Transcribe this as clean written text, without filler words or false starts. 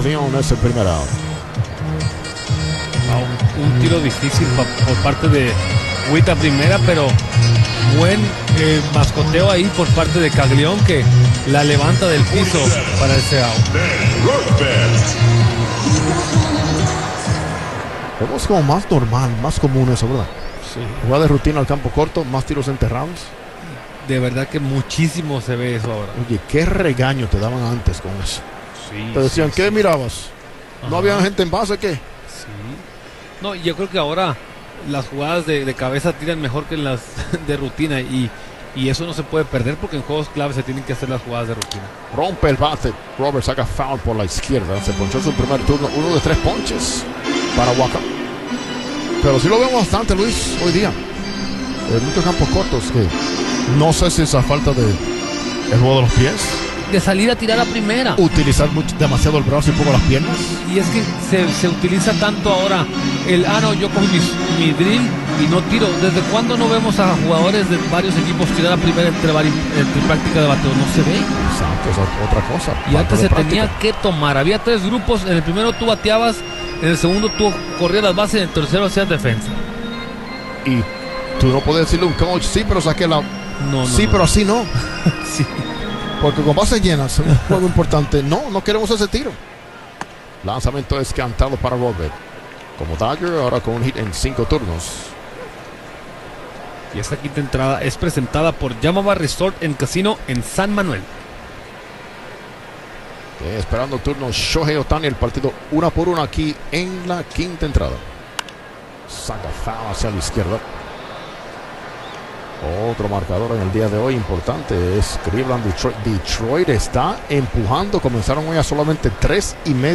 Caglione es el primer out. Un tiro difícil por parte de Witt a primera, pero buen mascoteo ahí por parte de Caglione, que la levanta del piso para ese out. Es como más normal, más común eso, ¿verdad? Sí. Jugada de rutina al campo corto, más tiros enterrados. De verdad que muchísimo se ve eso ahora. Oye, qué regaño te daban antes con eso. Sí, Te decían, sí, ¿qué sí. mirabas? ¿No había gente en base? ¿Qué? Sí. No, yo creo que ahora las jugadas de cabeza tiran mejor que las de rutina, y eso no se puede perder, porque en juegos clave se tienen que hacer las jugadas de rutina. Rompe el bate. Robert saca foul por la izquierda. Se ponchó su primer turno. 1 de 3 ponches para Waka. Pero sí lo vemos bastante, Luis, hoy día. Muchos campos cortos que no sé si es a falta de el juego de los pies. De salir a tirar a primera. Utilizar demasiado el brazo y poco las piernas. Y es que se utiliza tanto ahora yo cojo mi drill y no tiro. ¿Desde cuándo no vemos a jugadores de varios equipos tirar a primera entre práctica de bateo? No se ve. Exacto, esa es otra cosa. Y antes se práctica. tenía que tomar. Había 3 grupos. En el primero tú bateabas, en el segundo tú corrías las bases, en el tercero hacías defensa. Y tú no puedes decirle a un coach, sí, pero saqué la... No, sí, no. pero así no. Sí. Porque con bases llenas, un juego importante. No queremos ese tiro. Lanzamiento es cantado para Robert. Como Dodger, ahora con un hit en 5 turnos. Y esta quinta entrada es presentada por Yamava Resort en Casino en San Manuel. Esperando turno Shohei Ohtani, el partido 1 por 1 aquí en la quinta entrada. Saca foul hacia la izquierda. Otro marcador en el día de hoy importante es Cleveland, Detroit. Detroit está empujando. Comenzaron hoy a solamente 3.5